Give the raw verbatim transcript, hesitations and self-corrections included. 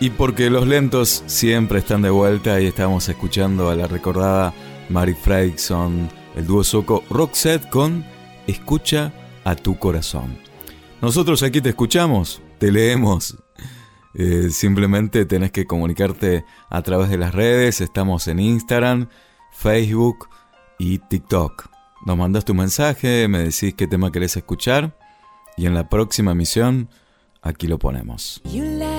Y porque los lentos siempre están de vuelta, y estamos escuchando a la recordada Mari Fredriksson, el dúo sueco Roxette con Escucha a tu corazón. Nosotros aquí te escuchamos, te leemos. Eh, simplemente tenés que comunicarte a través de las redes. Estamos en Instagram, Facebook y TikTok. Nos mandás tu mensaje, me decís qué tema querés escuchar y en la próxima emisión aquí lo ponemos.